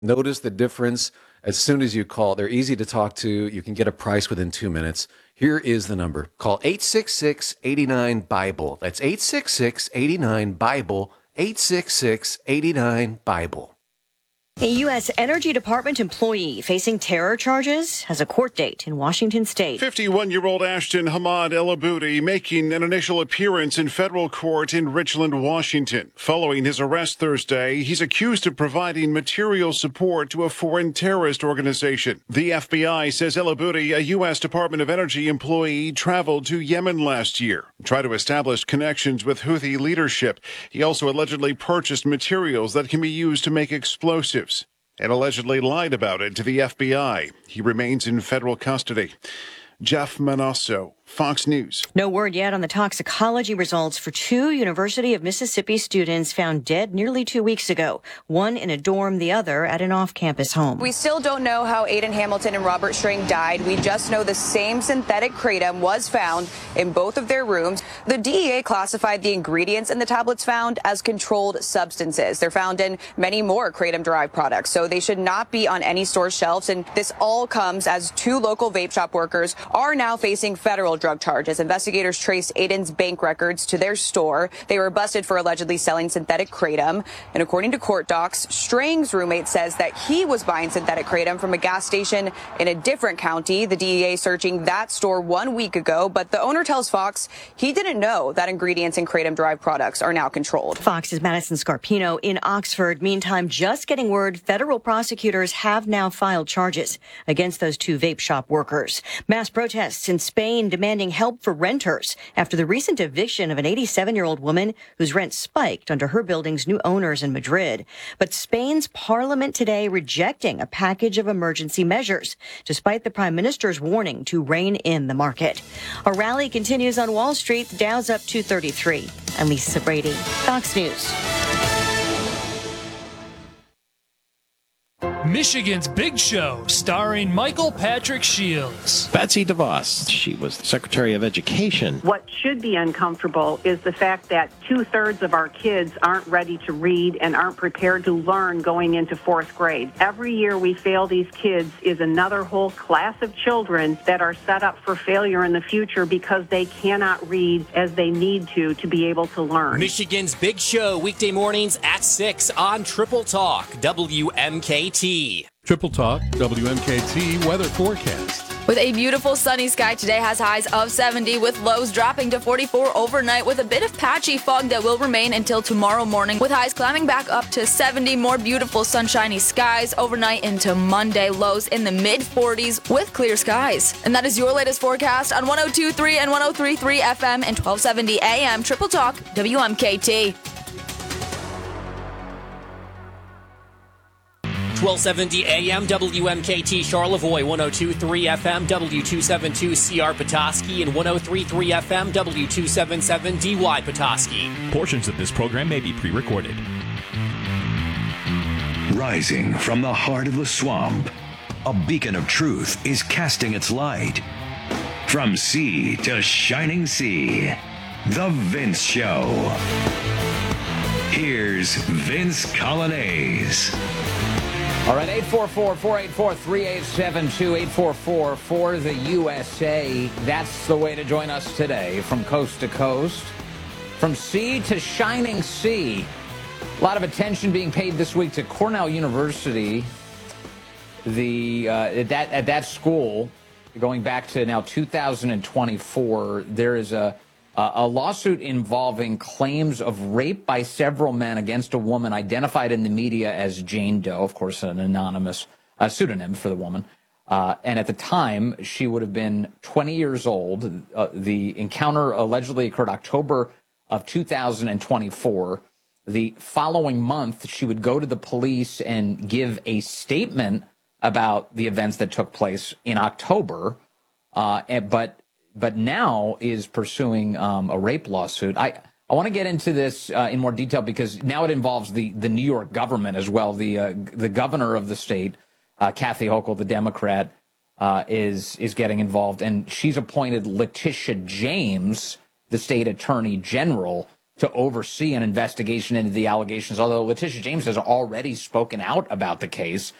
Notice the difference as soon as you call. They're easy to talk to. You can get a price within 2 minutes. Here is the number. Call 866-89-BIBLE. That's 866-89-BIBLE, 866-89-BIBLE. A U.S. Energy Department employee facing terror charges has a court date in Washington state. 51-year-old Ashton Hamad El Aboudi making an initial appearance in federal court in Richland, Washington. Following his arrest Thursday, he's accused of providing material support to a foreign terrorist organization. The FBI says El Aboudi, a U.S. Department of Energy employee, traveled to Yemen last year, tried to establish connections with Houthi leadership. He also allegedly purchased materials that can be used to make explosives and allegedly lied about it to the FBI. He remains in federal custody. Jeff Manasso, Fox News. No word yet on the toxicology results for two University of Mississippi students found dead nearly 2 weeks ago, one in a dorm, the other at an off-campus home. We still don't know how Aiden Hamilton and Robert String died. We just know the same synthetic kratom was found in both of their rooms. The DEA classified the ingredients in the tablets found as controlled substances. They're found in many more kratom-derived products, so they should not be on any store shelves. And this all comes as two local vape shop workers are now facing federal drug charges. Investigators traced Aiden's bank records to their store. They were busted for allegedly selling synthetic kratom. And according to court docs, String's roommate says that he was buying synthetic kratom from a gas station in a different county. The DEA searching that store 1 week ago, but the owner tells Fox he didn't know that ingredients in kratom-derived products are now controlled. Fox's Madison Scarpino in Oxford. Meantime, just getting word federal prosecutors have now filed charges against those two vape shop workers. Mass protests in Spain demanding help for renters after the recent eviction of an 87-year-old woman whose rent spiked under her building's new owners in Madrid. But Spain's parliament today rejecting a package of emergency measures, despite the prime minister's warning to rein in the market. A rally continues on Wall Street. The Dow's up 233. I'm Lisa Brady, Fox News. Michigan's Big Show, starring Michael Patrick Shields. Betsy DeVos, she was the Secretary of Education. What should be uncomfortable is the fact that 2/3 of our kids aren't ready to read and aren't prepared to learn going into 4th grade. Every year we fail these kids is another whole class of children that are set up for failure in the future because they cannot read as they need to be able to learn. Michigan's Big Show, weekday mornings at 6 on Triple Talk, WMKT. Triple Talk, WMKT weather forecast. With a beautiful sunny sky today, has highs of 70 with lows dropping to 44 overnight with a bit of patchy fog that will remain until tomorrow morning with highs climbing back up to 70. More beautiful sunshiny skies overnight into Monday. Lows in the mid-40s with clear skies. And that is your latest forecast on 102.3 and 103.3 FM and 1270 AM. Triple Talk, WMKT. 1270 AM, WMKT Charlevoix, 102.3 FM, W272 CR Petoskey, and 103.3 FM, W277 DY Petoskey. Portions of this program may be pre-recorded. Rising from the heart of the swamp, a beacon of truth is casting its light. From sea to shining sea, The Vince Show. Here's Vince Coglianese. All right, 844-484-3872, 844 for the USA. That's the way to join us today from coast to coast, from sea to shining sea. A lot of attention being paid this week to Cornell University. At that school, going back to now 2024, there is a lawsuit involving claims of rape by several men against a woman identified in the media as Jane Doe, of course, an anonymous pseudonym for the woman. And at the time, she would have been 20 years old. The encounter allegedly occurred October of 2024. The following month, she would go to the police and give a statement about the events that took place in October, but now is pursuing a rape lawsuit. I want to get into this in more detail because now it involves the New York government as well. The governor of the state, Kathy Hochul, the Democrat, is getting involved, and she's appointed Letitia James, the state attorney general, to oversee an investigation into the allegations, although Letitia James has already spoken out about the case.